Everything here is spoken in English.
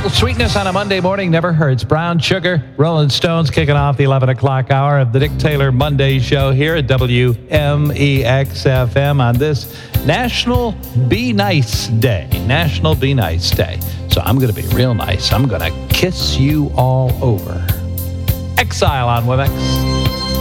little sweetness on a Monday morning never hurts. Brown Sugar, Rolling Stones kicking off the 11 o'clock hour of the Dick Taylor Monday show here at WMEX-FM on this National Be Nice Day. National Be Nice Day. So I'm going to be real nice. I'm going to kiss you all over. Exile on WebEx.